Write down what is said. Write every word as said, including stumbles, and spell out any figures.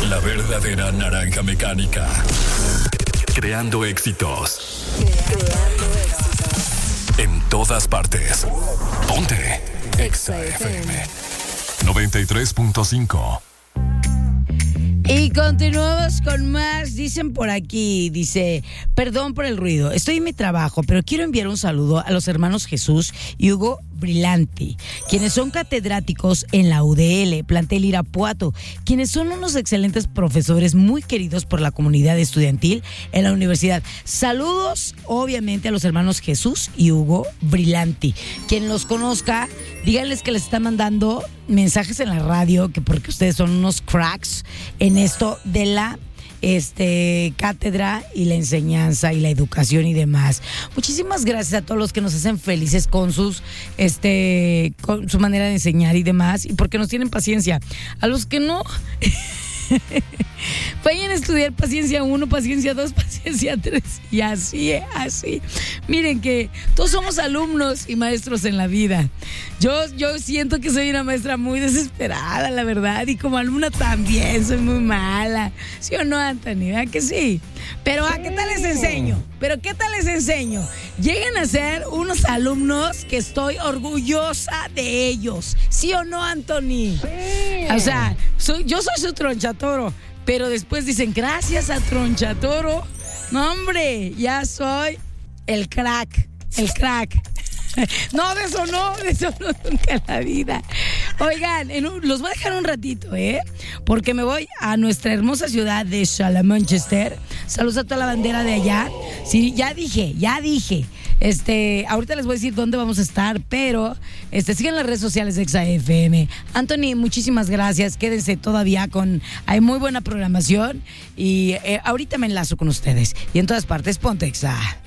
La verdadera naranja mecánica. Creando éxitos. Creando éxitos. En todas partes. Ponte Exa F M noventa y tres punto cinco. Y continuamos con más. Dicen por aquí, dice, perdón por el ruido, estoy en mi trabajo, pero quiero enviar un saludo a los hermanos Jesús y Hugo Brillanti, quienes son catedráticos en la U D L, plantel Irapuato, quienes son unos excelentes profesores muy queridos por la comunidad estudiantil en la universidad. Saludos, obviamente, a los hermanos Jesús y Hugo Brillanti. Quien los conozca, díganles que les está mandando mensajes en la radio, que porque ustedes son unos cracks en esto de la este cátedra y la enseñanza y la educación y demás. Muchísimas gracias a todos los que nos hacen felices con sus este con su manera de enseñar y demás, y porque nos tienen paciencia. A los que no vayan a estudiar paciencia uno, paciencia dos, paciencia tres y así, así. Miren que todos somos alumnos y maestros en la vida. Yo, yo siento que soy una maestra muy desesperada, la verdad, y como alumna también soy muy mala. ¿Sí o no, Anthony? ¿Verdad que sí? Pero ¿a qué tal les enseño? ¿Pero qué tal les enseño? Lleguen a ser unos alumnos que estoy orgullosa de ellos. ¿Sí o no, Anthony? Sí. O sea, soy, yo soy su tronchatoro, pero después dicen, gracias a tronchatoro, no, hombre, ya soy el crack, el crack. No, de eso no, de eso no, nunca en la vida. Oigan, en un, los voy a dejar un ratito, ¿eh? Porque me voy a nuestra hermosa ciudad de Manchester. Saludos a toda la bandera de allá. Sí, ya dije, ya dije. Este, ahorita les voy a decir dónde vamos a estar, pero este, sigan las redes sociales de Exa F M. Anthony, muchísimas gracias. Quédense todavía con, hay muy buena programación y eh, ahorita me enlazo con ustedes. Y en todas partes, ponte Exa.